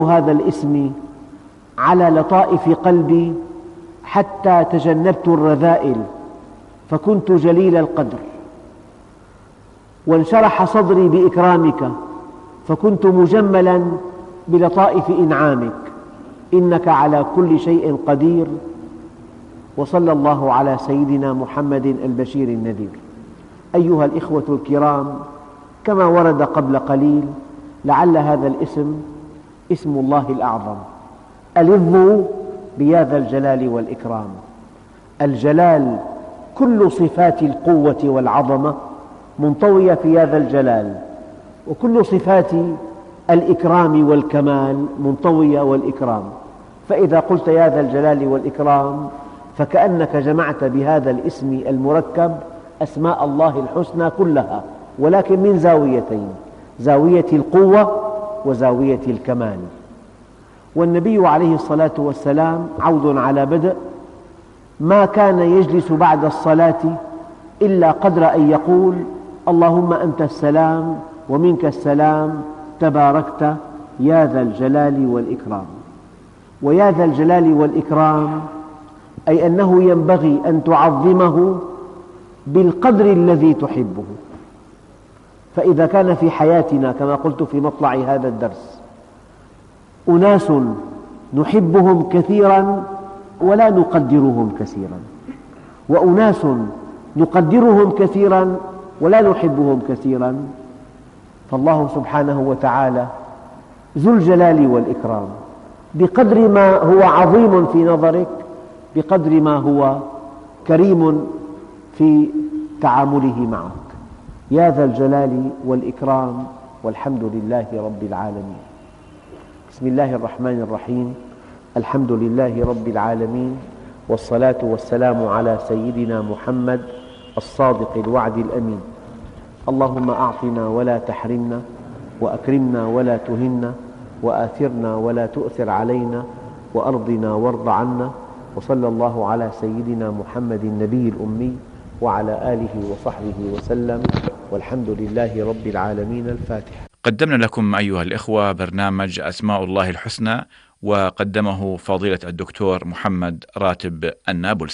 هذا الاسم على لطائف قلبي حتى تجنبت الرذائل فكنت جليل القدر، وانشرح صدري بإكرامك فكنت مجملا بلطائف إنعامك، إنك على كل شيء قدير. وصلى الله على سيدنا محمد البشير النذير. أيها الإخوة الكرام، كما ورد قبل قليل، لعل هذا الاسم اسم الله الأعظم. ألظوا بيا ذا الجلال والإكرام. الجلال كل صفات القوة والعظمة منطوية في هذا الجلال، وكل صفات الإكرام والكمال منطوية والإكرام. فإذا قلت يا ذا الجلال والإكرام فكأنك جمعت بهذا الاسم المركب أسماء الله الحسنى كلها، ولكن من زاويتين: زاوية القوة وزاوية الكمال. والنبي عليه الصلاة والسلام عود على بدء ما كان يجلس بعد الصلاة إلا قدر أن يقول: اللهم أنت السلام ومنك السلام تباركت يا ذا الجلال والإكرام. ويا ذا الجلال والإكرام أي أنه ينبغي أن تعظمه بالقدر الذي تحبه. فإذا كان في حياتنا كما قلت في مطلع هذا الدرس أناس نحبهم كثيرا ولا نقدرهم كثيرا، وأناس نقدرهم كثيرا ولا نحبهم كثيرا، فالله سبحانه وتعالى ذو الجلال والإكرام بقدر ما هو عظيم في نظرك بقدر ما هو كريم في تعامله معك. يا ذا الجلال والإكرام، والحمد لله رب العالمين. بسم الله الرحمن الرحيم. الحمد لله رب العالمين، والصلاة والسلام على سيدنا محمد الصادق الوعد الأمين. اللهم أعطنا ولا تحرمنا، وأكرمنا ولا تهنا، وآثرنا ولا تؤثر علينا، وأرضنا وارض عنا. وصلى الله على سيدنا محمد النبي الأمي وعلى آله وصحبه وسلم، والحمد لله رب العالمين. الفاتحة. قدمنا لكم أيها الإخوة برنامج أسماء الله الحسنى، وقدمه فضيلة الدكتور محمد راتب النابلسي.